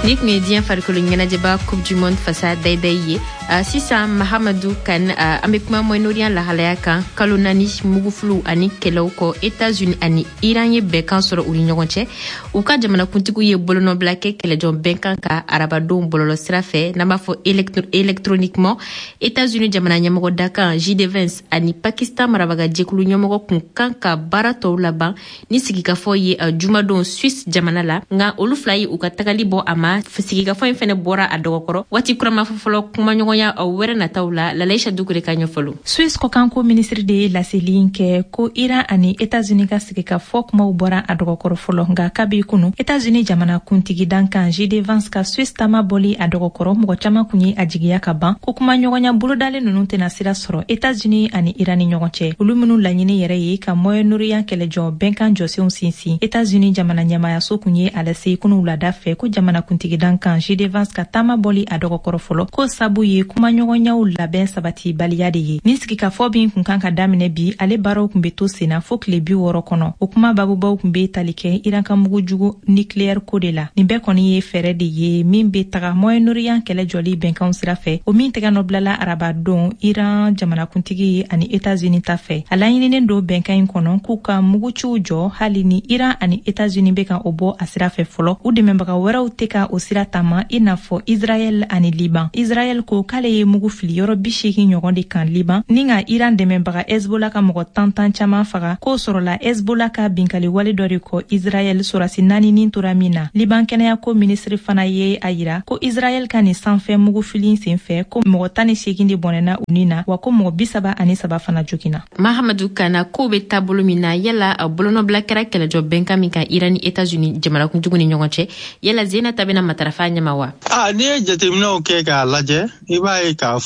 Nik Médien farikolo ɲɛnajɛba Coupe du Monde fasa daydaye sisan Mahamadou Kan amekuma moinorian la halaya kan kalo 4 mugufulu ani kɛlɛw kɔ États-Unis ani Iran ye bɛnkan sɔrɔ u ni ɲɔgɔn cɛ u ka jamanakuntigiw ye bolonɔbila kɛ kɛlɛjɔn bɛnkan ka arabadenw bɔlɔlɔ sira fɛ n'an b'a fɔ électroniquement États-Unis jamana ɲɛmɔgɔ dakan J.D. Vance ani Pakistan marabaga jɛkulu ɲɛmɔgɔ kun kan ka baara tɔw laban ni sigikafɔ ye jumadon Suisse jamana la nka olu fila ye u ka tagali bɔ a ma sigikafɔ in fɛnɛ bɔra a dɔgɔkɔrɔ waati kurama fɔlɔ kumaɲɔgɔnya wɛrɛ nataw la Lalaïcha Dukure ka ɲɛfɔlo Suisse kɔkanko ministre de ye laseli kɛ ko Iran ani États-Unis ka sigikafɔ kumaw bɔra a dɔgɔkɔrɔ fɔlɔ nka kabi kunu États-Unis jamana kuntigi dankan J.D. Vance ka Suisse tama bɔli a dɔgɔkɔrɔ mɔgɔ caman kun ye a jigiya ka ban ko kumaɲɔgɔnya bolodalen ninnu tɛna sira sɔrɔ États-Unis ani Iran ni ɲɔgɔn cɛ olu minnu laɲini yɛrɛ ye ka Moyen-Orient kɛlɛjɔ bɛnkan jɔsenw sinsin États-Unis jamana ɲɛmayaso kun ye a lase kunu wulada fɛ ko jamana kuntigi dankan J.D. Vance ka tama bɔli a dɔgɔkɔrɔ fɔlɔ ko sabu ye kumaɲɔgɔnyaw labɛn sabati baliya de ye ni sigikafɔ bin kun kan ka daminɛ bi ale baaraw kun be to senna fo tile 60 kɔnɔ o kuma babubaw kun be tali kɛ Iran ka mugujugu nucléaire ko de la nin bɛɛ kɔni ye fɛɛrɛ de ye min be taga Moyen-Orient kɛlɛ jɔli bɛnkanw sira fɛ o min tɛgɛ nɔbilala arabadon Iran jamanakuntigi ani États-Unis ta fɛ a laɲininen do bɛnkan in kɔnɔ k'u ka muguciw jɔ hali ni Iran ani États-Unis be ka o bɔ a sira fɛ fɔlɔ u dɛmɛbaga wɛrɛw tɛ ka o sira tama i n'a fɔ Israël ani Liban Israël ko k'ale ye mugu fili yɔrɔ 80 ɲɔgɔn de kan Liban ni ka Iran dɛmɛbaga Hezbollah ka mɔgɔ tan caman faga k'o sɔrɔla Hezbollah ka binkali wale dɔ de kɔ Israël sorasi 4 nin tora min na Liban kɛnɛya ko ministre fana ye a yira ko Israël ka nin sanfɛ mugu fili senfɛ ko mɔgɔ 18 de bɔnɛna u nin na wa ko mɔgɔ 33 fana jogina Mahamadou Kana ko be taabolo min na yala bolonɔbila kɛra kɛlɛjɔ bɛnkan min kan Iran ni États-Unis jamanakuntigiw ni ɲɔgɔn cɛ yala Zena ta bena matarafa ɲɛma wa ni ye jateminɛw kɛ k'a lajɛ i b'a ye k'a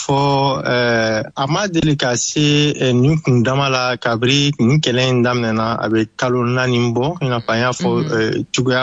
fɔ a ma deli ka se nin kun dama la kabiri nin kɛlɛ in daminɛna a bɛ kalo 4 bɔ i n'a fɔ an y'a fɔ cogoya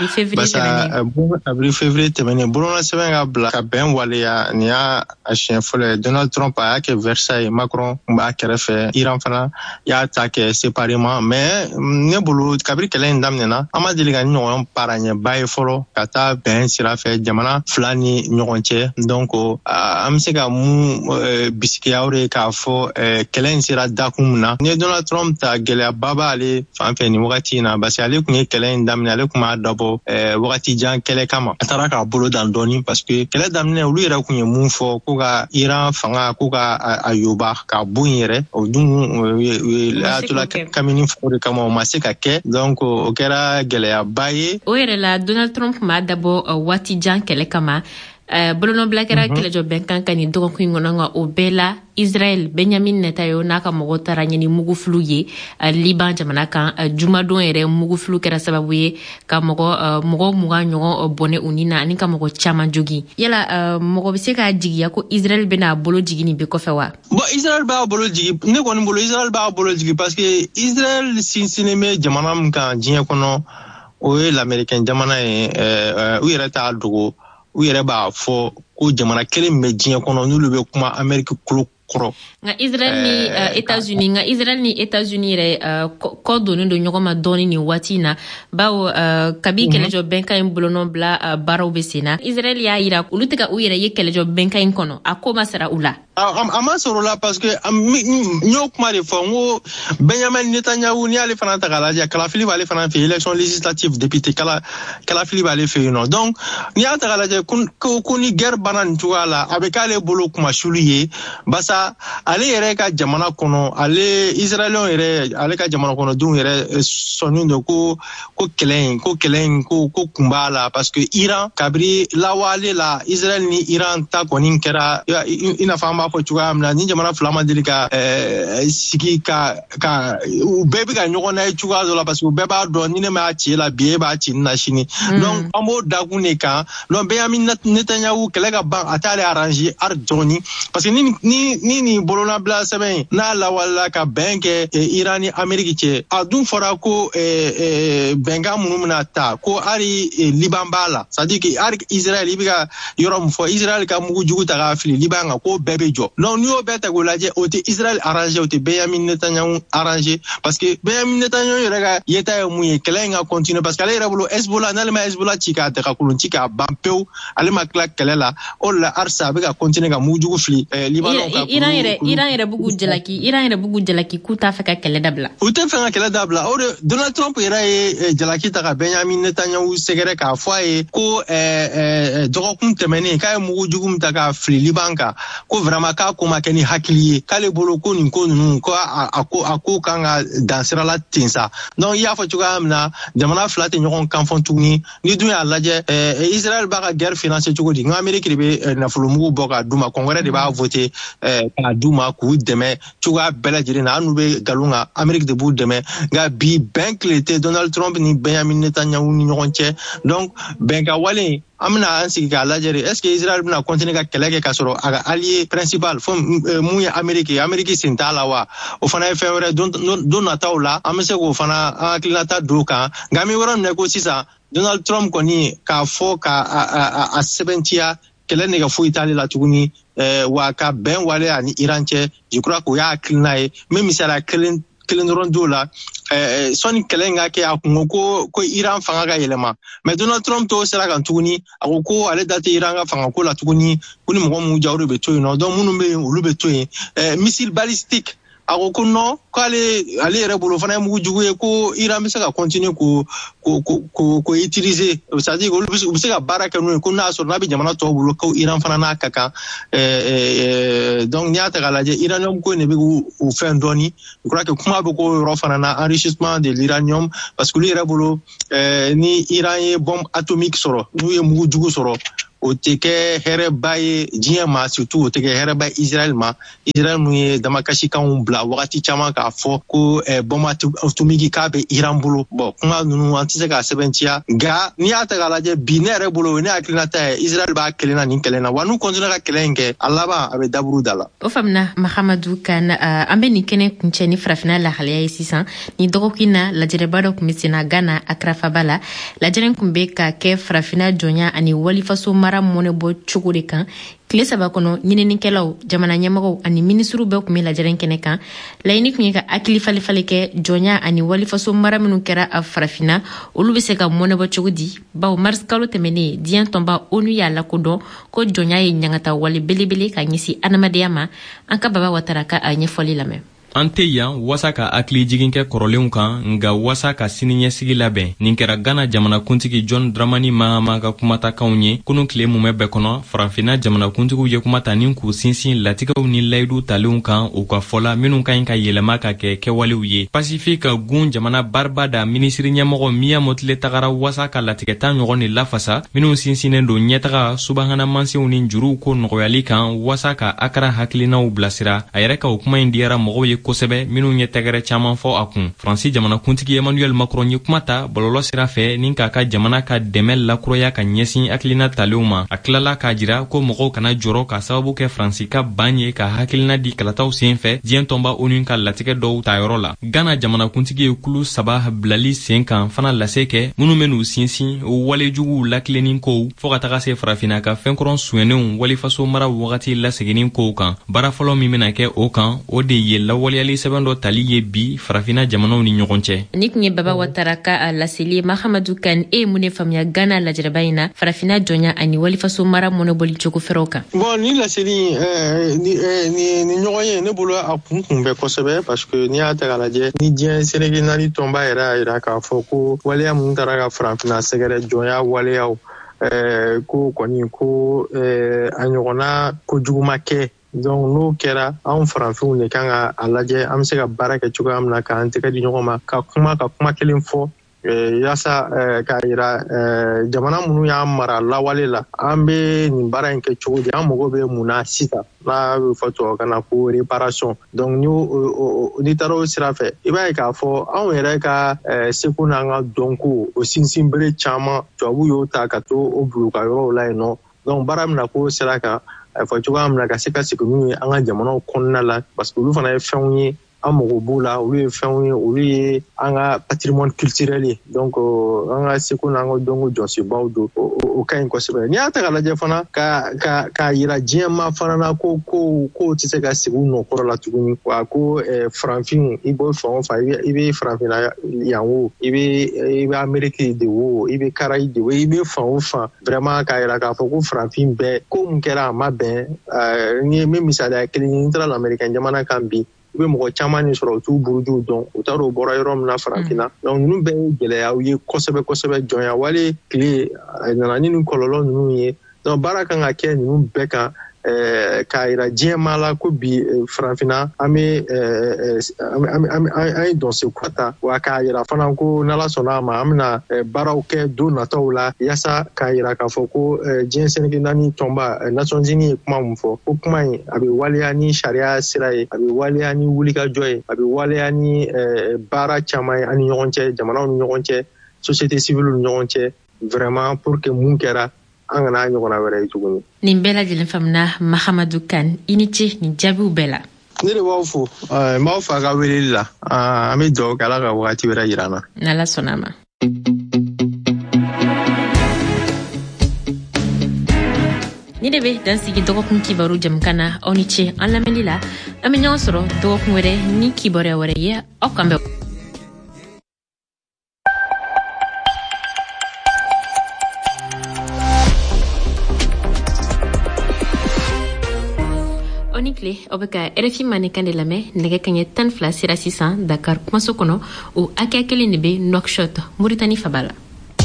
kabiri février tɛmɛnen bolona sɛbɛn ka bila ka bɛn waleya nin y'a siɲɛ fɔlɔ ye Donald Trump a y'a kɛ Versailles Macron b'a kɛrɛfɛ Iran fana y'a ta kɛ séparément mais ne bolo kabiri kɛlɛ in daminɛna an ma deli ka ɲɔgɔn para ɲɛba ye fɔlɔ ka taa bɛn sira fɛ jamana fila ni ɲɔgɔn cɛ donc an bɛ se ka mun bisikiyaw de k'a fɔ kɛlɛ in sera dakun min na ni Donald Trump ta gɛlɛyaba b'ale fan fɛ nin wagati in na parce que ale kun ye kɛlɛ in daminɛ ale kun b'a dabɔ wagati jan kɛlɛ kama a taara k'a bolo dan dɔɔni parce que kɛlɛ daminɛ olu yɛrɛ kun ye mun fɔ ko ka Iran fanga ko ka a yoba ka bon yɛrɛ o dun ayatollah Khamenei fɔ de kama o ma se ka kɛ donc o kɛra gɛlɛyaba ye o yɛrɛ la Donald Trump m'a dabɔ waati jan kɛlɛ kama bolonɔbila kɛra kɛlɛjɔ bɛnkan kan nin dɔgɔkun kɔnɔ nka o bɛɛ la Israël Benjamin Netanyahu n'a ka mɔgɔ taara ɲini mugufulu ye Liban jamana kan jumadon yɛrɛ mugufulu kɛra sababu ye ka mɔgɔ 20 ɲɔgɔn bɔnɛ u ni na ani ka mɔgɔ caman jogi yala mɔgɔ bɛ se ka jigiya ko Israël bɛna bolo jigi nin bɛ kɔfɛ wa bon Israël b'a bolo jigi ne kɔni bolo Israël b'a bolo jigi parce que Israël sinsinnen bɛ jamana min kan diɲɛ kɔnɔ o ye l'Américain jamana ye u yɛrɛ t'a dogo u yɛrɛ b'a fɔ ko jamana kelen bɛ diɲɛ kɔnɔ n'olu bɛ kuma Amérique kolo kɔrɔ nka Israël ni États-Unis yɛrɛ kɔ donnen don ɲɔgɔn ma dɔɔni nin waati in na bawo kabi kɛlɛjɔ bɛnkan in bolonɔ bila baaraw bɛ sen na Israël y'a yira olu tɛ ka u yɛrɛ ye kɛlɛjɔ bɛnkan in kɔnɔ a ko ma sara u la a ma sɔrɔ la parce que n y'o kuma de fɔ n ko Benjamin Netanyahu ni y'ale fana ta k'a lajɛ kalafili b'ale fana fɛ élection législative député kalafili b'ale fɛ yen nɔ donc n'i y'a ta k'a lajɛ ko ni guerre banna nin cogoya la a bɛ k'ale bolo kumasuli ye basa ale yɛrɛ ka jamana kɔnɔ Israëliens yɛrɛ ale ka jamana kɔnɔdenw yɛrɛ sɔnnen don ko kɛlɛ in ko kun b'a la parce que Iran kabiri lawale la Israël ni Iran ta kɔni kɛra i n'a fɔ an b'a fɔ cogoya min na ni jamana fila ma deli ka sigi ka u bɛɛ bɛ ka ɲɔgɔn na ye cogoya dɔ la parce que u bɛɛ b'a dɔn ni ne m'a ci la bi e b'a ci na sini donc an b'o dakun de kan donc Benjamin Netanyahu kɛlɛ ka ban a t'ale arranger hali dɔɔni parce que ni nin bolonabila sɛbɛn n'a lawalela ka bɛn kɛ Iran ni Amérique cɛ a dun fɔra ko bɛnkan minnu bɛna ta ko hali Liban b'a la c'est à dire que hali Israël i bɛ ka yɔrɔ min fɔ Israël ka mugu jugu ta k'a fili Liban kan ko bɛɛ bɛ jɔ. Donc ni o bɛɛ ta k'o lajɛ o tɛ Israël arrangé o tɛ Benjamin Netanyahu arrangé parce que Benjamin Netanyahu yɛrɛ ka yeta ye mun ye kɛlɛ in ka continuer parce que ale yɛrɛ bolo Hezbollah n'ale ma Hezbollah ci k'a daga kolon ci k'a ban pewu ale ma tila kɛlɛ la o la arsa a bɛ ka continuer ka mugujugu fili Libanon ka Iran yɛrɛ bugu jalaki k'u t'a fɛ ka kɛlɛ dabila. U tɛ fɛ ka kɛlɛ dabila o de Donald Trump yɛrɛ ye jalaki ta ka Benjamin Netanyahu sɛgɛrɛ k'a fɔ a ye ko dɔgɔkun tɛmɛnen k'a ye mugujugu min ta k'a fili Liban kan ko vraiment k'a ko ma kɛ ni hakili ye k'ale bolo ko nin ko ninnu ko a ko kan ka dan sira la ten sa. Donc i y'a fɔ cogoya min na jamana fila tɛ ɲɔgɔn kan fɔ tuguni ni dun y'a lajɛ Israël b'a ka guerre financer cogo di n ka Amérique de bɛ nafolomugu bɔ k'a d'u ma kɔngɔrɛ de b'a voter k'a d'u ma k'u dɛmɛ cogoya bɛɛ lajɛlen na hali n'u bɛ nkalon kan Amérique de b'u dɛmɛ nka bi bɛn tile tɛ Donald Trump ni Benjamin Netanyahu ni ɲɔgɔn cɛ donc bɛnkan wale an bɛna an sigi k'a lajɛ de est-ce que Israël bɛna continuer ka kɛlɛ kɛ k'a sɔrɔ a ka allié principal fɔ mun ye Amérique sen t'a la wa o fana ye fɛn wɛrɛ don nataw la an bɛ se k'o fana an hakilinata don o kan nka an bɛ yɔrɔ minɛ ko sisan Donald Trump kɔni k'a fɔ k'a sɛbɛntiya kɛlɛ nɛgɛ foyi t'ale la tuguni wa ka bɛn wale ani Iran cɛ je crois k'o y'a hakilina ye n bɛ misaliya kelen dɔrɔn d'o la sɔni kɛlɛ in ka kɛ a kun ko Iran fanga ka yɛlɛma mais Donald Trump t'o sira kan tuguni a ko ale da tɛ Iran ka fanga ko la tuguni ko ni mɔgɔ minnu ja o de bɛ to yen nɔ donc minnu bɛ yen olu bɛ to yen missile balistique a ko non k'ale yɛrɛ bolo fana ye mugujugu ye ko Iran bɛ se ka continuer ko utiliser c'est-à-dire olu bɛ se ka baara kɛ n'o ye ko n'a sɔrɔ n'a bɛ jamana tɔw bolo ko Iran fana n'a ka kan donc n'i y'a ta k'a lajɛ uranium ko in de bɛ k'u fɛn dɔɔni je crois que kuma bɛ k'o yɔrɔ fana na enrichissement de l'uranium parce que olu yɛrɛ bolo ni Iran ye bombe atomique sɔrɔ n'u ye mugujugu sɔrɔ o tɛ kɛ hɛrɛba ye diɲɛ ma surtout o tɛ kɛ hɛrɛba ye Israël ma Israël mun ye damakasikanw bila wagati caman k'a fɔ ko bombe atomique k'a bɛ Iran bolo bon kuma ninnu an tɛ se k'a sɛbɛntiya nka n'i y'a ta k'a lajɛ bi ne yɛrɛ bolo o ne hakilinata ye Israël b'a kelen na nin kɛlɛ na wa n'u continue ka kɛlɛ in kɛ a laban a bɛ daburu da la. O faamuna Mahamadu kan an bɛ nin kɛnɛ kuncɛ ni farafina lahalaya ye sisan ni dɔgɔkun na lajɛrɛba dɔ tun bɛ senna Ghana Accra faba la lajɛrɛ tun bɛ ka kɛ farafina jɔnya ani walifaso mara mɔnɛ bɔ cogo de kan tile saba kɔnɔ ɲininikɛlaw jamana ɲɛmɔgɔw ani minisiriw bɛɛ tun bɛ lajɛrɛ kɛnɛ kan laɲini tun ye ka hakili falifali kɛ jɔnya ani walifaso mara minnu kɛra a farafina olu bɛ se ka mɔnɛ bɔ cogo di bawo mars kalo tɛmɛnen diɲɛ tɔnba ONU y'a lakodɔn ko jɔnya ye ɲangata wale belebele ka ɲɛsin adamadenya ma an ka Baba Watara ka a ɲɛfɔli lamɛn. An tɛ yan wasa ka hakili jigin kɛ kɔrɔlenw kan nga wasa ka siniɲɛsigi labɛn nin kɛra Ghana jamanakuntigi John Dramani Mahama ka kumatakanw ye kunun tile mun bɛɛ kɔnɔ farafinna jamanakuntigiw ye kuma ta nin k'u sinsin latigɛw ni layidu talenw kan u ka fɔla minnu ka ɲi ka yɛlɛma ka kɛ kɛwalew ye Pacifique gun jamana baribada minisiri ɲɛmɔgɔ Mia Motile tagara wasa ka latigɛta ɲɔgɔn ni lafasa minnu sinsinnen don ɲɛtaga subahana mansiw ni juruw ko nɔgɔyali kan wasa ka Akra hakilinaw bilasira a yɛrɛ ka o kuma in diyara mɔgɔw ye kosɛbɛ minnu ye tɛgɛrɛ caman fɔ a kun Faransi jamanakuntigi Emmanuel Macron ye kuma ta bɔlɔlɔ sira fɛ nin k'a ka jamana ka dɛmɛ lakuraya ka ɲɛsin hakilina talenw ma a tilala k'a jira ko mɔgɔw kana jɔrɔ ka sababu kɛ Faransi ka ban ye ka hakilina di kalataw senfɛ diɲɛ tɔnba ONU ka latigɛ dɔw ta yɔrɔ la Ghana jamanakuntigi ye kulu saba bilali sen kan fana lase kɛ minnu bɛ n'u sinsin walejuguw lakilenin kow fɔ ka taga se farafina ka fɛnkɔrɔn suɲɛnenw walifaso mara wagati laseginnin kow kan baara fɔlɔ min bɛna kɛ o kan o de ye lawaleyali sɛbɛn dɔ tali ye bi farafina jamanaw ni ɲɔgɔn cɛ ni kun ye Baba Watara ka a laseli Mahamadu kan mun ne faamuya Ghana lajɛrɛba in na farafina jɔnya ani walifaso mara mɔnɛbɔli cogo fɛrɛw kan bon ni laseli ni ɲɔgɔn ye ne bolo a kun bɛ kosɛbɛ parce que ni y'a ta k'a lajɛ ni diɲɛ Sénégal naani tɔnba yɛrɛ y'a jira k'a fɔ ko waleya mun taara ka farafina sɛgɛrɛ jɔnya waleyaw ko kɔni ko a ɲɔgɔnna kojuguma kɛ donc n'o kɛra anw farafinw de kan ka a lajɛ an bɛ se ka baara kɛ cogoya min na k'an tɛgɛ di ɲɔgɔn ma ka kuma kelen fɔ yaasa k'a jira jamana minnu y'an mara lawale la an bɛ nin baara in kɛ cogo di an mago bɛ mun na sisan n'a bɛ fɔ tubabukan na ko réparation donc n'i taara o sira fɛ i b'a ye k'a fɔ anw yɛrɛ ka seko n'an ka dɔnko o sinsin bere caman tubabuw y'o ta ka to o bila u ka yɔrɔw la yen nɔ donc baara min na k'o sira kan a fɔ cogoya min na ka se ka segin n'u ye an ka jamanaw kɔnɔna la parce que olu fana ye fɛnw ye amogo bula olu ye fɛnw ye olu ye an ka patrimoine culturel ye donc an ka seko n'an ka dɔnko jɔsenbaw don o ka ɲi kosɛbɛ n'i y'a ta ka lajɛ fana ka yira diɲɛma fana na ko tɛ se ka sigi u nɔkɔrɔ la tuguni wa ko faranfinw i bɔ fan o fan i bɛ farafinna yan o i bɛ ameriki de wo i bɛ karayi de wo i bɛ fan o fan vraiment k'a yira k'a fɔ ko farafin bɛɛ ko mun kɛra a ma bɛn ni ye min misaliya kelen ye n taara l'américain jamana kan bi u bɛ mɔgɔ caman ni sɔrɔ u t'u burujuw dɔn u t'a dɔn u bɔra yɔrɔ min na farafinna donc ninnu bɛɛ ye gɛlɛyaw ye kosɛbɛ jɔnya wale tile nana ni nin kɔlɔlɔ ninnu ye donc baara kan ka kɛ ninnu bɛɛ kan k'a yira diɲɛma la ko bi farafinna an ye dɔnse kura ta wa k'a yira fana ko n'ala sɔnna a ma an bɛna baaraw kɛ don nataw la yaasa k'a yira k'a fɔ ko diɲɛ Senigi naani tɔnba Nations Unies ye kuma mun fɔ ko kuma in a bɛ waleya ni sariya sira ye a bɛ waleya ni wulikajɔ ye a bɛ waleya ni baara caman ye an ni ɲɔgɔn cɛ jamanaw ni ɲɔgɔn cɛ société civile ni ɲɔgɔn cɛ vraiment pour que mun kɛra an kana ɲɔgɔnna wɛrɛ ye tuguni. Nin bɛɛ lajɛlen faamuna Mahamadou Kane i ni ce nin jaabiw bɛɛ la. Ne de b'aw fo n b'aw fa ka weleli la an bɛ dugawu kɛ Ala ka wagati wɛrɛ yira an na. N'Ala sɔnna a ma. Ni de bɛ dansigi dɔgɔkun kibaru jamukan na aw ni ce an lamɛnli la an bɛ ɲɔgɔn sɔrɔ dɔgɔkun wɛrɛ ni kibaruya wɛrɛ ye aw kan bɛn. aw bɛ ka RFI manikan de lamɛn nɛgɛ kaɲɛ 12 sera sisan Dakar kumaso kɔnɔ o hakɛ kelen de bɛ Nouakchott Mauritanie faba la.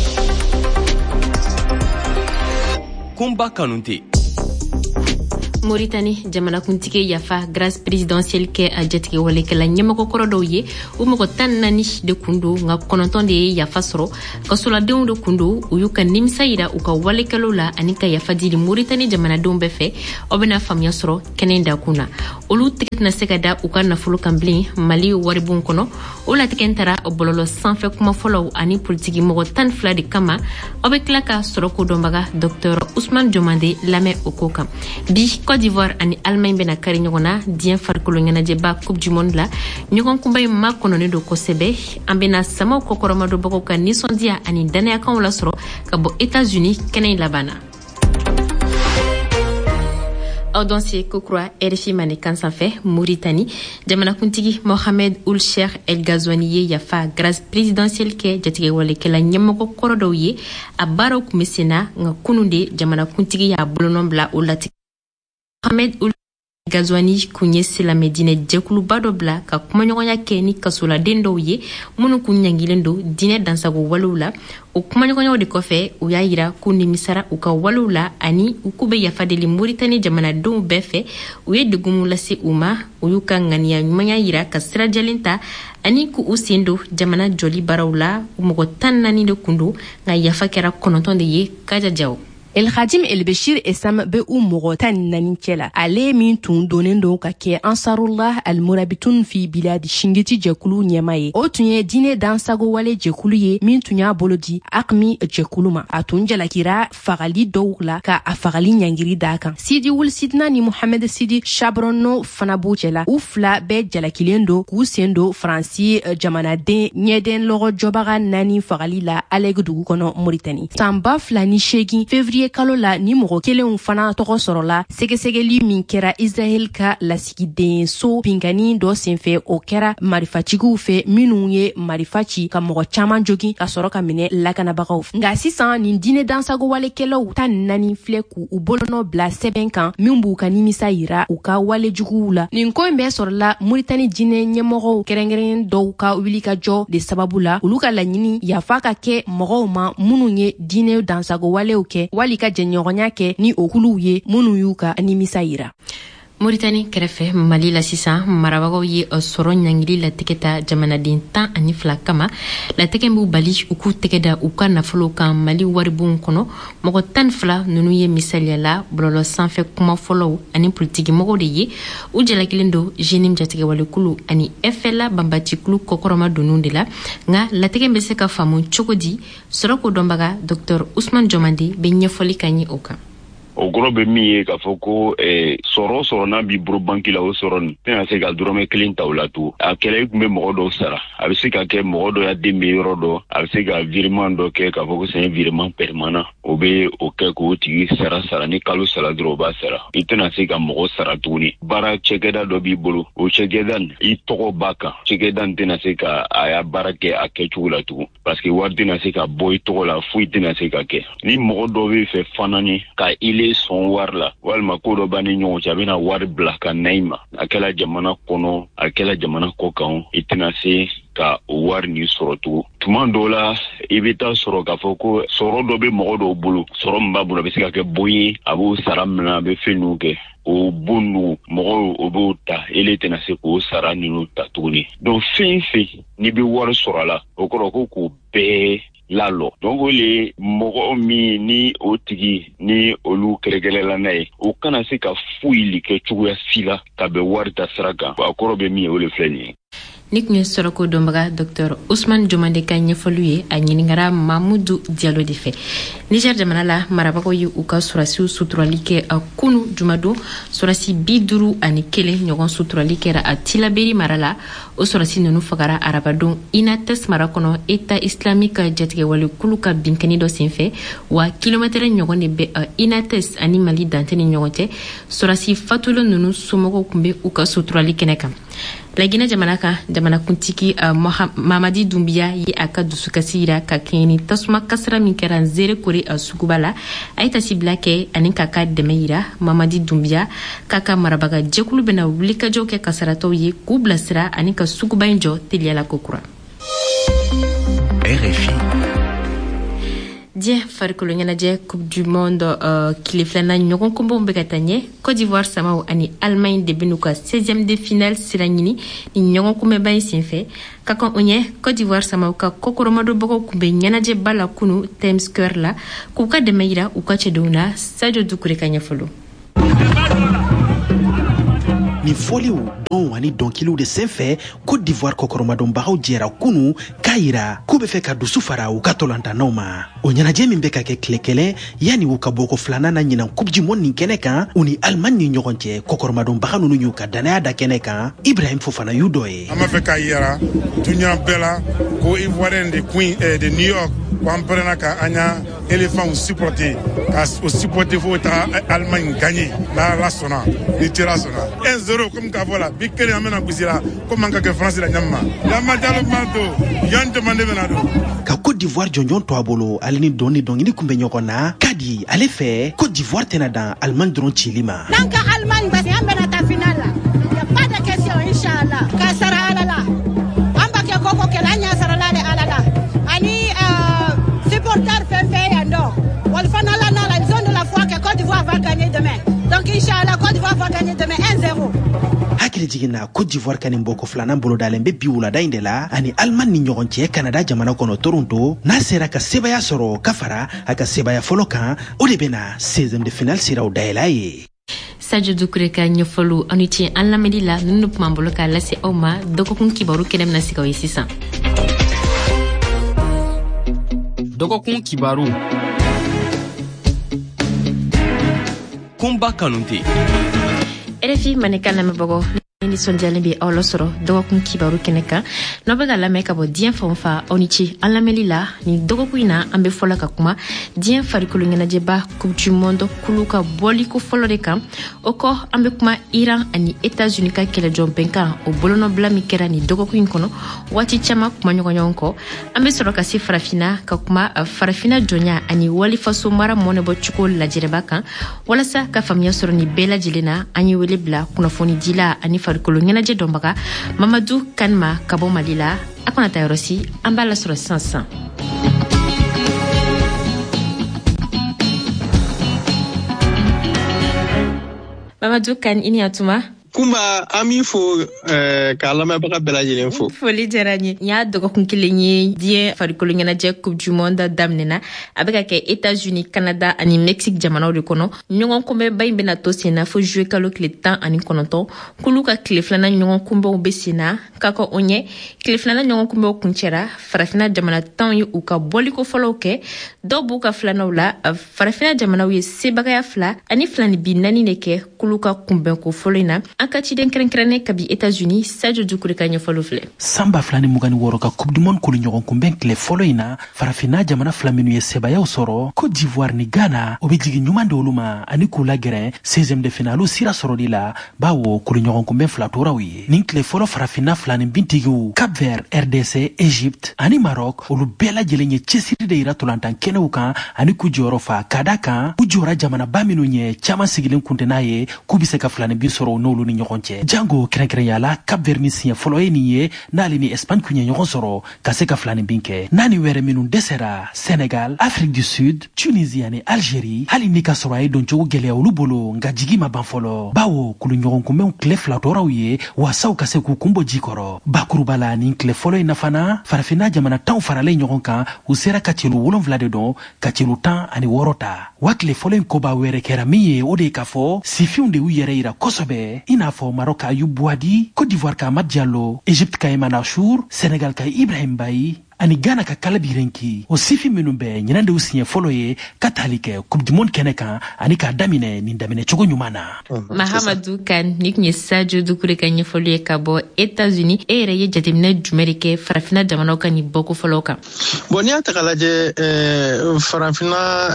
Kumba Kanute. Mauritanie jamanakuntigi yafa grâce présidentielle kɛ a jatigɛ walekɛla ɲɛmɔgɔ kɔrɔ dɔw ye u mɔgɔ 14 de kun don nka 9 de ye yafa sɔrɔ kasoladenw de kun don u y'u ka nimisa yira u ka walekɛlaw la ani ka yafa dili Mauritanie jamanadenw bɛɛ fɛ aw bɛna faamuya sɔrɔ kɛnɛ da kun na olu tɛgɛ tɛna se ka da u ka nafolo kan bilen Mali waribon kɔnɔ o latigɛ taara bɔlɔlɔ sanfɛ kuma fɔlɔw ani politiki mɔgɔ 12 de kama aw bɛ tila ka sɔrɔ ko dɔnbaga Dr Ousmane Diomande lamɛn o ko kan bi Côte d'Ivoire ani Allemagne bena kari ɲɔgɔn na diɲɛ farikolo ɲɛnajɛba Coupe du Monde la ɲɔgɔn kunba in ma kɔnɔnen don kosɛbɛ an bena samaw kɔkɔrɔmadɔbagaw ka nisɔndiya ani danayakanw lasɔrɔ ka bɔ États-Unis kɛnɛ labanna. Aw dɔn se kokura RFI manikan sanfɛ Mauritanie jamanakuntigi Mohamed Ould Cheikh El Ghazouani ye yafa grâce présidentielle kɛ jatigɛ walekɛla ɲɛmɔgɔ kɔrɔ dɔw ye a baaraw kun bɛ sen na nka kunun de jamanakuntigi y'a bolonɔ bila o latigɛ. Mohamed Ould Ghazouani kun ye silamɛ diinɛ jɛkuluba dɔ bila ka kumaɲɔgɔnya kɛ ni kasoladen dɔw ye minnu kun ɲangilen don diinɛ dansago walew la o kumaɲɔgɔnyaw de kɔfɛ u y'a yira k'u nimisara u ka walew la ani u k'u bɛ yafa deli Mauritanie jamanadenw bɛɛ fɛ u ye degunmu lase u ma u y'u ka ŋaniya ɲumanya yira ka sirajalen ta ani k'u sen don jamana jɔli baaraw la u mɔgɔ 14 de kun don nka yafa kɛra 9 de ye kajajaw. El Khadim El Beshir Essam be u mɔgɔ 14 cɛla ale min tun donnen don ka kɛ Ansarullah Al Murabitun fi Biladi Shingiti jɛkulu ɲɛma ye o tun ye diinɛ dansago wale jɛkulu ye min tun y'a bolo di AQMI jɛkulu ma a tun jalakira fagali dɔw la ka a fagali ɲangiri d'a kan Sidi Wul Sidna ni Mohamed Sidi Chabrono fana b'u cɛla u fila bɛɛ jalakilen don k'u sen don Faransi jamanaden ɲɛden lɔgɔjɔbaga 4 fagali la Alegu dugu kɔnɔ Mauritanie san 2008 février kalo la ni mɔgɔ kelenw fana tɔgɔ sɔrɔla sɛgɛsɛgɛli min kɛra Israel ka lasigiden so binkani dɔ senfɛ o kɛra marifatigiw fɛ minnu ye marifa ci ka mɔgɔ caman jogi ka sɔrɔ ka minɛ lakanabagaw nka sisan nin diinɛ dansago walekɛlaw 14 filɛ k'u bolonɔ bila sɛbɛn kan min b'u ka nimisa yira u ka walejuguw la nin ko in bɛɛ sɔrɔla Mauritanie diinɛ ɲɛmɔgɔw kɛrɛnkɛrɛnnen dɔw ka wulikajɔ de sababu la olu ka laɲini yafa ka kɛ mɔgɔw ma minnu ye diinɛ dansago walew kɛ wali ka jɛɲɔgɔnya kɛ ni o kuluw ye minnu y'u ka nimisa yira. Mauritanie kɛrɛfɛ Mali la sisan marabagaw ye sɔrɔ ɲangili latigɛ ta jamanaden 12 kama latigɛ b'u bali u k'u tɛgɛ da u ka nafolo kan Mali waribon kɔnɔ mɔgɔ 12 ninnu ye misaliya la bɔlɔlɔ sanfɛ kuma fɔlɔw ani politiki mɔgɔw de ye u jalakilen don Jenim jatigɛ walekulu ani FLA banbatikulu kɔkɔrɔma donu de la nka latigɛ bɛ se ka faamu cogo di sɔrɔ ko dɔnbaga Dr Ousmane Diomande bɛ ɲɛfɔli ka ɲɛ o kan. o goro be mi ye ka foko soro na bi bro banki la o soro ni tena se ka drome clean taulatu a kele kumbe mogodo sara a be se ka ke mogodo ya de meiro do a be se ka virement do ke ka foko c'est un virement permanent o be o ke ko tigi sara ni kalo sara dro ba sara itena se ka mogo sara tuni bara chekeda do bi bolo o chekedan I togo baka chekedan tena se ka aya bara ke a ke chula tu parce que war tena se ka boy togo la fu tena se ka ke ni mogodo be fe fanani ka ile son war la walma ko do bani nyon chabina war black naima akela jamana kono akela jamana kokan itena se ka war ni sorotu tumandola ibita soro ka foko soro do be mogodo bulu soro mbabu be se ka ke boyi abu saramna be fenuke o bonu mogo obo ta ele tena se ko sara ni ta tuni donc fin ni be war soro la okoro ko be lalo donc les mogo mi ni otigi ni olu keregelela nay o kana se ka fuili ke chuya sila ka be warta sraka akoro be mi ole fleni nik ñu soroko dombaga Dr Ousmane Diomande ka ñefaluye a ñiningara Mamoudou Diallo di fe Niger jamana la marabako yu uka surasi suturalike a kunu jumado surasi biduru ani kele ñogon suturalike ra a tilaberi marala o surasi nunu fagara arabadon inates marakono eta islamique jatige wali kuluka binkani do senfe wa kilometre ñogon de be inates ani mali danteni ñogote surasi fatulo nunu sumogo kumbe uka suturalike nekam la Guinée jamana kuntiki Mamadi Doumbia yi aka dusukasira ka keni tasuma kasra min kera zere kore sugubala aita siblake anin kaka demeira Mamadi Doumbia kaka marabaga jekulu bena wulika joke kasarato yi kublasira anin ka sugubainjo teliala kokura RFI Dia farikolo ñanaje coupe du monde kiliflana ñogon kombo mbegatanye Côte d'Ivoire samao ani Allemagne de benuka 16e de finale sirangini ni ñogon kumbe bay sinfe kakon onye Côte d'Ivoire samao ka kokoromado boko kumbe ñanaje bala kunu Times Square la kuka de meira uka chedona Sadio Doucouré kanyafolo ni foliw don wani donkiliw de senfɛ Côte d'Ivoire kokoromadonbagaw jɛra kunu k'a yira k'u be fɛ ka dusu fara u ka tolantanaw ma o ɲɛnajɛ min bɛ ka kɛ tile kelen yani u ka bɔ ko filanan na ɲinan coupe du monde nin kɛnɛ kan u ni Allemagne ni ɲɔgɔn cɛ kokoromadonbaga nunu y'u ka danaya da kɛnɛ kan Ibrahim Fofana y'u dɔ ye an b'a fɛ k'a yira duɲa bɛɛ la ko Ivoirien de Queen de New York ko an pɛrɛnna ka an y'a éléphant supporter ka o supporter fo ta Allemagne gagner la sɔnna ni tira sɔnna 1-0 comme k'a fɔ la bi kelen an bɛna gosi la comme an ka kɛ France la ɲamma Yama Diallo ma don yan demande bɛna don ka Côte d'Ivoire jɔnjɔn to a bolo ale ni dɔn ni dɔnkili kun bɛ ɲɔgɔn na ka di ale fɛ Côte d'Ivoire tɛna dan Allemagne dɔrɔn cili ma n'an ka Allemagne parce que an bɛna taa finale la y a pas de question inchallah ka sara ala la an b'a kɛ koko kɛlɛ an y'a sara la de ala la ani supporter fɛn fɛn yan dɔ wali fana la na la ils ont de la foi que Côte d'Ivoire va gagner demain donc inchallah Côte d'Ivoire va gagner demain 1-0 hakili jiginna Côte d'Ivoire kanin boko filanan bolodalen be bi wulada in de la ani Allemagne ni ɲɔgɔn cɛ Canada jamana kɔnɔ Toronto n'a sera ka sebaya sɔrɔ ka fara a ka sebaya fɔlɔ kan o de bena 16e de finale siraw dayɛlɛ ye Sadio Doucouré ka ɲɛfɔlu ani tiɲɛ an lamɛnni la nunu kuma bolo k'a lase aw ma dɔgɔkun kibaru kɛnɛ bena sigaw ye sisan dɔgɔkun kibaru kunba kanute RFI maneka lamɛnbagaw ni sondiyalen be aw la sɔrɔ dɔgɔkun kibaru kɛnɛ kan n'aw bɛ ka lamɛn ka bɔ diɲɛ fan o fan aw ni ce an lamɛnli la ni dɔgɔkun in na an bɛ fɔla ka kuma diɲɛ farikolo ɲɛnajɛba coupe du monde kulu ka bɔliko fɔlɔ de kan o kɔ an bɛ kuma Iran ani États-Unis ka kɛlɛjɔ bɛnkan o bolonɔbila min kɛra ni dɔgɔkun in kɔnɔ waati caman kuma ɲɔgɔn kɔ an bɛ sɔrɔ ka se farafina ka kuma farafina jɔnya ani walifaso mara mɔnɛbɔcogo lajɛrɛba kan walasa ka faamuya sɔrɔ ni bɛɛ lajɛlen na an ye wele bila kunnafoni dila ani farikolo ɲɛnajɛ dɔnbaga Mamadou Kanma ka bɔ Mali la a kana taa yɔrɔ si an b'a lasɔrɔ sisan Mamadou Kan ini atuma Kumba ami fo k'a lamɛnbaga bɛɛ lajɛlen fo. Foli diyara n ye. N y'a dɔgɔkun kelen ye diɲɛ farikolo ɲɛnajɛ coupe du monde daminɛna a bɛ ka kɛ États-Unis, Canada ani Mexique jamanaw de kɔnɔ. Ɲɔgɔn kunbɛnba in bɛna to sen na fo juillet kalo tile 19 kulu ka tile filanan ɲɔgɔn kunbɛnw bɛ sen na ka kɔ o ɲɛ tile filanan ɲɔgɔn kunbɛnw kuncɛra farafina jamana 10 ye u ka bɔliko fɔlɔw kɛ dɔw b'u ka filanaw la farafina jamanaw ye sebagaya 2 ani filanibi 4 de kɛ kulu ka kunbɛnko fɔlɔ in na. An ka ciden kɛrɛnkɛrɛnnen kabi États-Unis Sadio Dukure ka ɲɛfɔliw filɛ. Samba 2026 ka coupe du monde kolo ɲɔgɔn kunbɛn tile fɔlɔ in na farafina jamana 2 minnu ye sebayaw sɔrɔ Côte d'Ivoire ni Ghana o bɛ jigin ɲuman de olu ma ani k'u lagɛrɛ 16e de finale sira sɔrɔli la bawo kolo ɲɔgɔn kunbɛn 2 toraw ye. Nin tile fɔlɔ farafina 2 ni bintigiw Cap Vert, RDC, Égypte ani Maroc olu bɛɛ lajɛlen ye cɛsiri de yira tolantan kɛnɛw kan ani k'u jɔyɔrɔ fa ka da kan u jɔra jamanaba minnu ye caman sigilen kun tɛ n'a ye k'u bɛ se ka 2 bin sɔrɔ n'olu ni ɲɔgɔn cɛ. Jango kɛrɛnkɛrɛnya la Cap Vert min siɲɛ fɔlɔ ye nin ye n'ale ni Espagne kun ye ɲɔgɔn sɔrɔ ka se ka 2 bin kɛ. Naani wɛrɛ minnu dɛsɛra Sénégal, Afrique du Sud, Tunisie ani Algérie hali ni ka sɔrɔ a ye doncogo gɛlɛya olu bolo nka jigi ma ban fɔlɔ bawo kulu ɲɔgɔn kunbɛnw tile 2 tɔraw ye wasaw ka se k'u kunbɔ ji kɔrɔ. Bakuruba la nin tile fɔlɔ in na fana farafina jamana 10 faralen ɲɔgɔn kan u sera ka celu 7 de dɔn ka celu 16 ta. Wa tile fɔlɔ in koba wɛrɛ kɛra min ye o de ye k'a fɔ sifinw de y'u yɛrɛ yira kosɛbɛ i n'a fɔ Maroc ka Ayub Bouhadi, Côte d'Ivoire ka Amad Diallo, Égypte ka Eman Achour, Sénégal ka Ibrahim Bayi ani Ghana ka Kalabi Renki. O sifi minnu bɛɛ ɲinan de u siɲɛ fɔlɔ ye ka taali kɛ coupe du monde kɛnɛ kan ani k'a daminɛ nin daminɛ cogo ɲuman na. Mahamadou Kan ni tun ye Sadio Dukure ka ɲɛfɔli ye ka bɔ États-Unis e yɛrɛ ye jateminɛ jumɛn de kɛ farafina jamanaw ka nin bɔko fɔlɔw kan? Bon n'i y'a ta k'a lajɛ farafina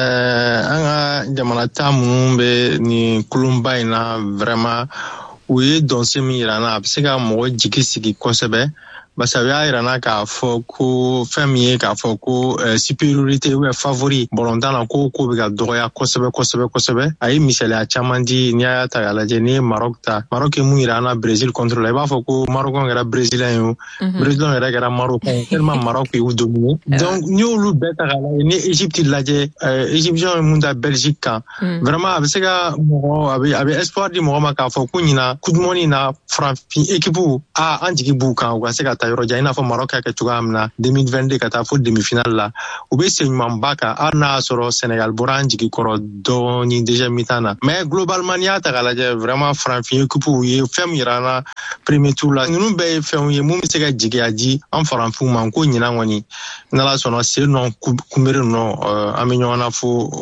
an ka jamana 10 minnu bɛ nin kulunba in na vraiment u ye dɔnse min yira na a bɛ se ka mɔgɔ jigi sigi kosɛbɛ. Basa u y'a yira na k'a fɔ ko fɛn min ye k'a fɔ ko supériorité ou favori bɔlɔntan na ko bɛ ka dɔgɔya kosɛbɛ. A ye misaliya caman di n'i y'a ta k'a lajɛ n'i ye Maroc ta. Maroc ye mun yira an na Brésil contre la i b'a fɔ ko Marocɛnw kɛra Brésilien ye o Brésilien yɛrɛ kɛra Marocɛn tellement Maroc y'u dominer. Donc n'i y'olu bɛɛ ta k'a lajɛ ni Égypte lajɛ Égyptiens ye mun da Belgique kan vraiment a bɛ se ka mɔgɔ a bɛ espoir di mɔgɔ ma k'a fɔ ko ɲina coupe du monde na farafin équipe an jigi b'u kan u ka se ka yɔrɔ jan i n'a fɔ Maroc y'a kɛ cogoya min na 2022 ka taa fo demi-finale la u bɛ sen ɲumanba kan hali n'a y'a sɔrɔ Sénégal bɔra an jigi kɔrɔ dɔɔni déjà mi-temps na mais globalement n'i y'a ta k'a lajɛ vraiment farafin équipe u ye fɛn min yira an na premier tour la ninnu bɛɛ ye fɛnw ye mun bɛ se ka jigiya di an farafinw ma ko ɲinan kɔni n'Ala sɔnna sen nɔ kunbere nɔ an bɛ ɲɔgɔn na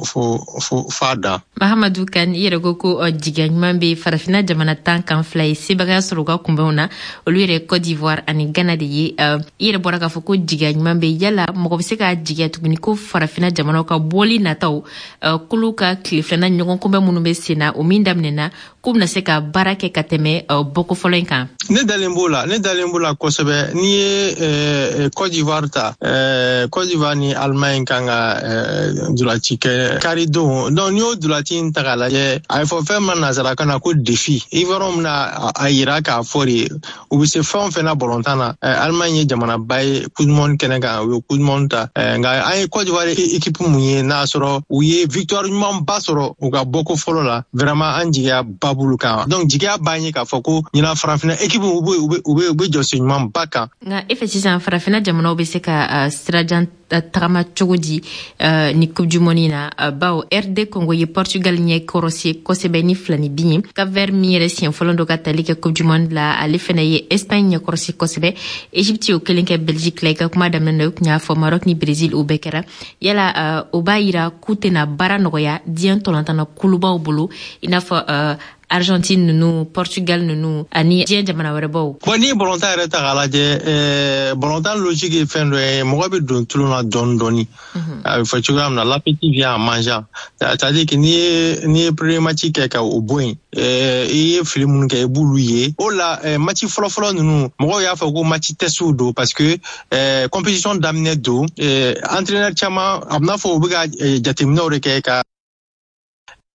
fo a dan. Mahamadou Kan i yɛrɛ ko jigiya ɲuman bɛ farafina jamana 10 kan 2 ye sebagaya sɔrɔ u ka kunbɛnw na olu yɛrɛ Côte d'Ivoire ani Ghana de ye i yɛrɛ bɔra k'a fɔ ko jigiya ɲuman bɛ yala mɔgɔ bɛ se ka jigiya tuguni ko farafina jamanaw ka bɔli nataw kulu ka tile filanan ɲɔgɔn kunbɛn minnu bɛ sen na o min daminɛna k'u bɛna se ka baara kɛ ka tɛmɛ bɔko fɔlɔ in kan. Ne dalen b'o la kosɛbɛ n'i ye Côte d'Ivoire ta Côte d'Ivoire ni Allemagne kan ka dulati kɛ karidon donc n'i y'o dulati in ta k'a lajɛ a ye fɔ fɛn min nanzarakan na ko défi Ivoirien bɛna a yira k'a fɔ de u bɛ se fɛn o fɛn na bɔlɔntan na Allemagne ye jamanaba ye coupe du monde kɛnɛ kan u ye coupe du monde ta nka an ye Côte d'Ivoire équipe mun ye n'a sɔrɔ u ye victoire ɲumanba sɔrɔ u ka bɔko fɔlɔ la vraiment an jigiya ba b'olu kan donc jigiya b'an ye k'a fɔ ko ɲinan farafina équipe u bɛ jɔsen ɲumanba kan. Nka e fɛ sisan farafina jamanaw bɛ se ka sirajan tagama cogo di ni coupe du monde na bawo RD Congo ye Portugal ɲɛ kɔrɔsi kosɛbɛ ni 2 bin ye Cap Vert min yɛrɛ siɲɛ fɔlɔ dɔ ka tali kɛ coupe du monde la ale fana ye Espagne ɲɛ kɔrɔsi kosɛbɛ Égypte y'o kelen kɛ Belgique la i ka kuma daminɛ na u tun y'a fɔ Maroc ni Brésil o bɛɛ kɛra yala o b'a yira k'u tɛna baara nɔgɔya diɲɛ tɔlɔntana kulubaw bolo i n'a fɔ Argentine ninnu Portugal ninnu ani diɲɛ jamana wɛrɛ baw. Bon ni bɔlɔntan yɛrɛ ta k'a lajɛ bɔlɔntan logique ye fɛn dɔ ye mɔgɔ bɛ don tulon na dɔɔni a bɛ fɔ cogoya min na l'appétit vient en mangeant c'est-à-dire que n'i ye premier match kɛ ka o bɔ yen i ye fili minnu kɛ i b'olu ye o la match fɔlɔfɔlɔ ninnu mɔgɔw y'a fɔ ko match test don parce que compétition daminɛ don entraîneur caman a bɛna fɔ u bɛ ka jateminɛw de kɛ ka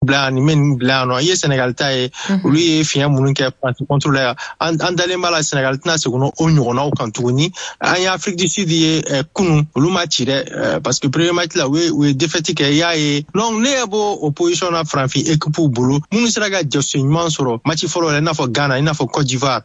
blanc ni men blanc no ye Sénégal ta ye olu ye fiɲɛ minnu kɛ France contrôle an dalen b'a la Sénégal tɛna se kɔnɔ o ɲɔgɔnnaw kan tuguni an ye Afrique du Sud ye kunu olu ma ci dɛ parce que premier match la u ye défaite kɛ y'a ye donc ne ye bɔ opposition na farafin équipe bolo minnu sera ka jɔsi ɲuman sɔrɔ match fɔlɔ la i n'a fɔ Ghana i n'a fɔ Côte d'Ivoire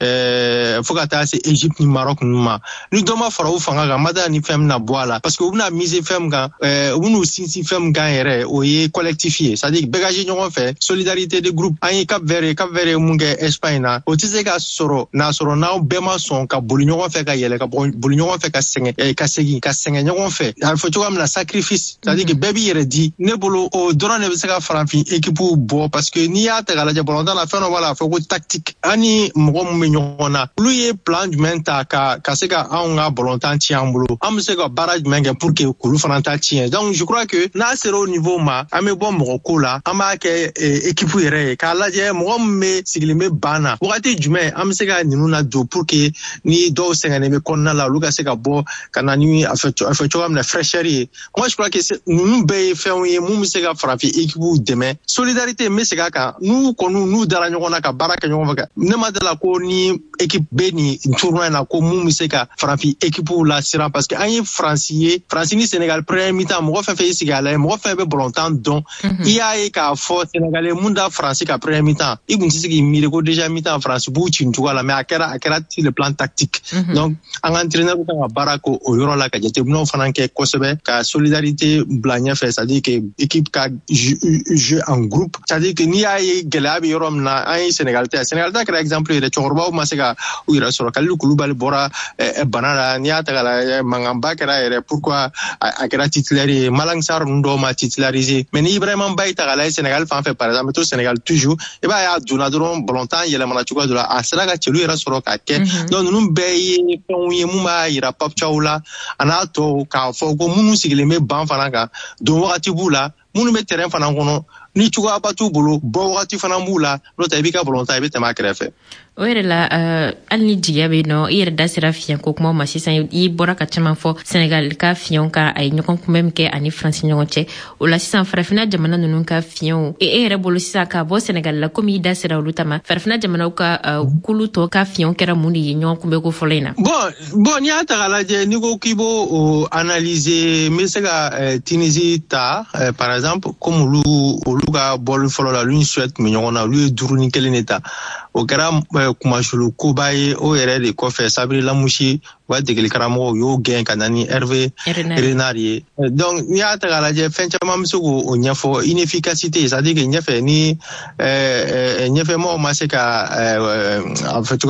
fo ka taa se Égypte ni Maroc ninnu ma ni dɔ ma fara u fanga kan ma da ni fɛn min na bɔ a la parce que u bɛna miser fɛn min kan u bɛn'u sinsin fɛn min kan yɛrɛ o ye collectif ye c'est-à-dire bɛɛ ka ɲɔgɔn fɛ solidarité de groupe an ye Cap Vert ye mun kɛ Espagne na o tɛ se ka sɔrɔ n'a sɔrɔ n'aw bɛɛ ma sɔn ka boli ɲɔgɔn fɛ ka yɛlɛ ka boli ɲɔgɔn fɛ ka segin ɲɔgɔn fɛ a bɛ fɔ cogoya min na sacrifice c'est-à-dire que bɛɛ b'i yɛrɛ di ne bolo o dɔrɔn de bɛ se ka farafin équipe bɔ parce que n'i y'a ta k'a lajɛ ballontan na fɛn dɔ b'a la a fɔ ko tactique an ni mɔgɔ min bɛ ɲɔgɔn na olu ye plan jumɛn ta ka se ka anw ka ballontan ci an bolo an bɛ se ka baara jumɛn kɛ pour que k'olu fana ta tiɲɛ donc je crois que n'a sera au niveau ma an bɛ bɔ mɔgɔ ko la an b'a kɛ équipe yɛrɛ ye k'a lajɛ mɔgɔ min bɛ sigilen bɛ ban na wagati jumɛn an bɛ se ka ninnu na don pour que ni dɔw sɛgɛnnen bɛ kɔnɔna la olu ka se ka bɔ ka na ni a fɛ cogoya min na fraîcheur ye moi je crois que ninnu bɛɛ ye fɛnw ye mun bɛ se ka farafin équipe dɛmɛ solidarité n bɛ segin a kan n'u dara ɲɔgɔn na ka baara kɛ ɲɔgɔn fɛ ne ma dala ko ni équipe bɛ nin tournoi in na ko mun bɛ se ka farafin équipe la siran parce que an ye Faransi ni Sénégal premier mi-temps mɔgɔ fɛn fɛn y'i sigi a lajɛ mɔgɔ fɛn bɛ ballontan dɔn i y'a ye k'a fɔ Sénégalais mun da Faransi ka premier mi-temps i kun tɛ se k'i miiri ko déjà mi-temps Faransi b'u ci nin cogoya la mais a kɛra sur le plan tactique donc an ka entraîneur kan ka baara k'o yɔrɔ la ka jateminɛw fana kɛ kosɛbɛ ka solidarité bila ɲɛfɛ c'est-à-dire que équipe ka jeu en groupe c'est-à-dire que n'i y'a ye gɛlɛya bɛ yɔrɔ min na an ye Sénégal ta kɛra exemple yɛrɛ cɛkɔrɔbaw ma se ka u yɛrɛ sɔrɔ Kalilu Kulubali bɔra bana la n'i y'a ta k'a lajɛ mankanba kɛra yɛrɛ pourquoi a kɛra titulaire ye Malang Sarr ninnu dɔw ma titulariser mais ni Ibrahima Ba ta k'a lajɛ Sénégal fan fɛ par exemple to Sénégal toujours i b'a ye a donna dɔrɔn ballontan yɛlɛmana cogoya dɔ la a sera ka cɛlu yɛrɛ sɔrɔ k'a kɛ donc ninnu bɛɛ ye fɛnw ye mun b'a yira Pape Thiaw la a n'a tɔw k'a fɔ ko minnu sigilen bɛ ban fana kan don wagati b'u la minnu bɛ terrain fana kɔnɔ ni cogoyaba t'u bolo bɔ wagati fana b'u la n'o tɛ i b'i ka ballontan i bɛ tɛmɛ a kɛrɛfɛ. o yɛrɛ la hali ni jigiya bɛ yen nɔ i yɛrɛ da sera fiɲɛko kumaw ma sisan i bɔra ka caman fɔ Sénégal ka fiɲɛw kan a ye ɲɔgɔn kunbɛn min kɛ ani Faransi ɲɔgɔn cɛ o la sisan farafinna jamana ninnu ka fiɲɛw e yɛrɛ bolo sisan ka bɔ Sénégal la komi i da sera olu ta ma farafinna jamanaw ka kulu tɔ ka fiɲɛw kɛra mun de ye ɲɔgɔn kunbɛn ko fɔlɔ in na. bon n'i y'a ta k'a lajɛ n'i ko k'i b'o analyser n bɛ se ka Tunisie ta par exemple comme olu ka bɔli fɔlɔ la olu ni Suède tun bɛ ɲɔgɔn na olu ye 2-1 de ta o kɛra kumasulu koba ye o yɛrɛ de kɔfɛ Sabiri Lamushi u ka degeli karamɔgɔw y'o gɛn ka na ni Hervé Renard ye donc n'i y'a ta k'a lajɛ fɛn caman bɛ se k'o ɲɛfɔ inefficacité c'est-à-dire que ɲɛfɛ ni ɲɛfɛmɔgɔw ma se ka a fɛ cogoya